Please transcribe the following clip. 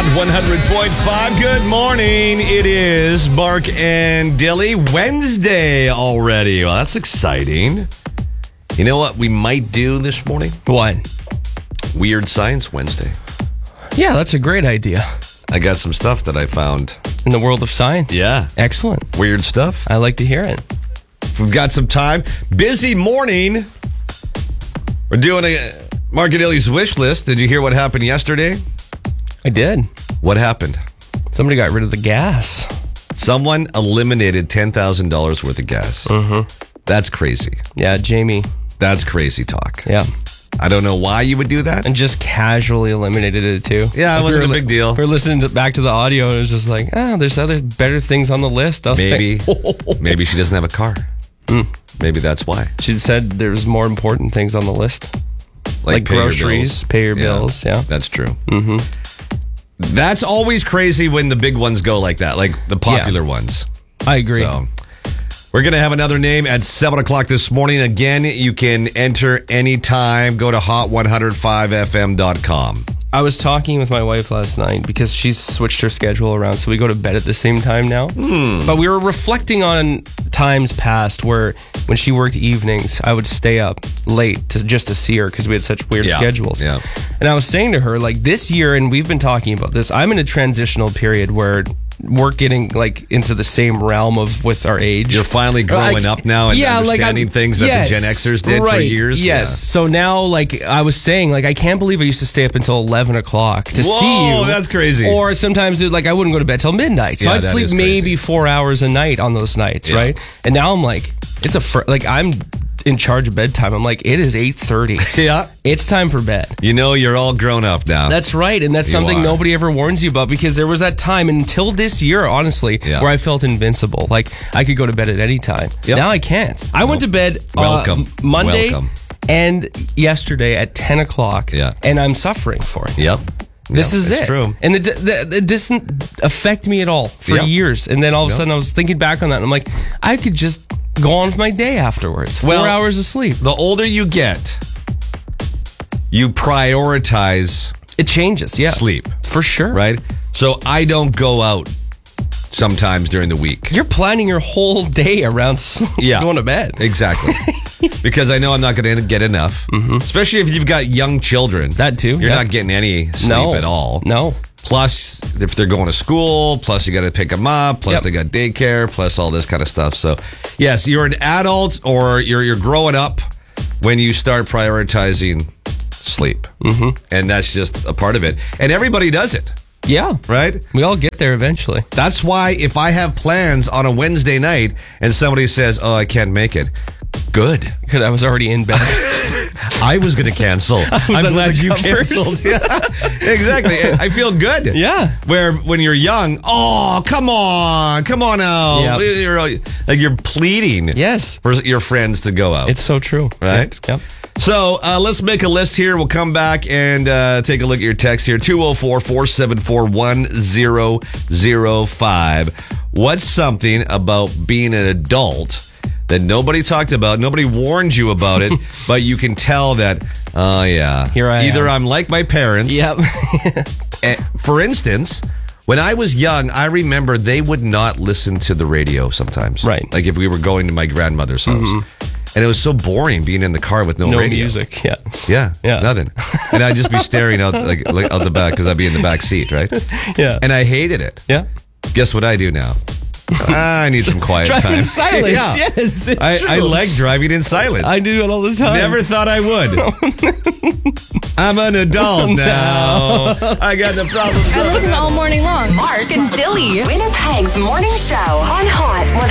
100.5. Good morning. It is Mark and Dilly. Wednesday already. Well, that's exciting. You know what we might do this morning? What? Weird Science Wednesday. Yeah, that's a great idea. I got some stuff that I found. In the world of science? Yeah. Excellent. Weird stuff. I like to hear it. We've got some time. Busy morning. We're doing a Mark and Dilly's wish list. Did you hear what happened yesterday? I did. What happened? Somebody got rid of the gas. Someone eliminated $10,000 worth of gas. Mm-hmm. That's crazy. Yeah, Jamie. That's crazy talk. Yeah. I don't know why you would do that. And just casually eliminated it too. Yeah, it wasn't a big deal. We're listening back to the audio and it was just like, there's other better things on the list. Maybe she doesn't have a car. Maybe that's why. She said there's more important things on the list. Like groceries, pay your bills. Yeah. That's true. Mm-hmm. That's always crazy when the big ones go like that, like the popular ones. I agree. So, we're going to have another name at 7 o'clock this morning. Again, you can enter anytime. Go to hot105fm.com. I was talking with my wife last night because she's switched her schedule around, so we go to bed at the same time now. But we were reflecting on times past where when she worked evenings, I would stay up late just to see her because we had such weird schedules. Yeah. And I was saying to her, like, this year, and we've been talking about this, I'm in a transitional period where we're getting like into the same realm of with our age. You're finally growing up now and understanding things that the Gen Xers did for years. Yes. Yeah. So now, like I was saying, like I can't believe I used to stay up until 11 o'clock to see you. Whoa, that's crazy. Or sometimes I wouldn't go to bed till midnight. So I'd sleep maybe 4 hours a night on those nights, right? And now I'm like, I'm in charge of bedtime. I'm like, it is 8:30. Yeah. It's time for bed. You know, you're all grown up now. That's right. And that's something nobody ever warns you about because there was that time until this year, honestly, where I felt invincible. Like I could go to bed at any time. Yep. Now I can't. I went to bed Monday and yesterday at 10 o'clock. Yeah. And I'm suffering for it. Yep. This is it. True. And it doesn't affect me at all for years. And then all of a sudden I was thinking back on that and I'm like, I could just go on with my day afterwards. 4 hours of sleep. The older you get, you prioritize it changes, sleep. For sure. Right? So I don't go out sometimes during the week. You're planning your whole day around going to bed. Exactly. Because I know I'm not going to get enough. Mm-hmm. Especially if you've got young children. That too. You're not getting any sleep at all. No. Plus, if they're going to school, plus you got to pick them up, plus they got daycare, plus all this kind of stuff. So, yes, you're an adult or you're growing up when you start prioritizing sleep. Mm-hmm. And that's just a part of it. And everybody does it. Yeah. Right? We all get there eventually. That's why if I have plans on a Wednesday night and somebody says, I can't make it, good. Because I was already in bed. I was going to cancel. I'm glad you canceled. Yeah, exactly. I feel good. Yeah. Where when you're young, come on out. Yep. You're pleading for your friends to go out. It's so true. Right? Yep. So let's make a list here. We'll come back and take a look at your text here. 204-474-1005. What's something about being an adult that nobody talked about, nobody warned you about it, but you can tell that, here I either am. I'm like my parents. Yep. For instance, when I was young, I remember they would not listen to the radio sometimes. Right. Like if we were going to my grandmother's house. Mm-hmm. And it was so boring being in the car with no radio. Music, Yeah, nothing. And I'd just be staring out like out the back because I'd be in the back seat, right? Yeah. And I hated it. Yeah. Guess what I do now? I need some quiet time. Driving in silence, yes, it's true. I like driving in silence. I do it all the time. Never thought I would. I'm an adult now. I got the problems. I listen all morning long. Mark and Dilly. Winnipeg's morning show on Hot